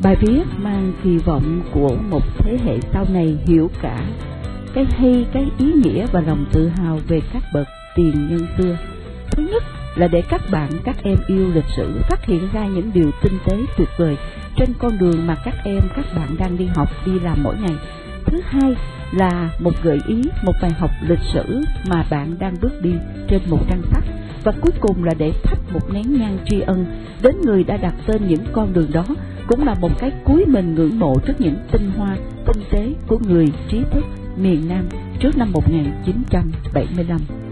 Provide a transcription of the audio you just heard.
Bài viết mang kỳ vọng của một thế hệ sau này hiểu cả cái hay, cái ý nghĩa và lòng tự hào về các bậc tiền nhân xưa. Thứ nhất là để các bạn, các em yêu lịch sử phát hiện ra những điều tinh tế tuyệt vời trên con đường mà các em, các bạn đang đi học, đi làm mỗi ngày. Thứ hai là một gợi ý, một bài học lịch sử mà bạn đang bước đi trên một trang sách. Và cuối cùng là để thắp một nén nhang tri ân đến người đã đặt tên những con đường đó, cũng là một cái cúi mình ngưỡng mộ trước những tinh hoa, tinh tế của người trí thức miền Nam trước năm 1975.